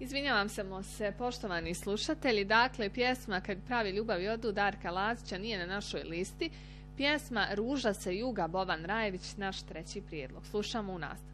Izvinjavam se, poštovani slušatelji, dakle, pjesma Kad pravi ljubavi odu Darka Lazića nije na našoj listi. Pjesma Ruža se juga Boban Rajević, naš treći prijedlog. Slušamo u nastavu.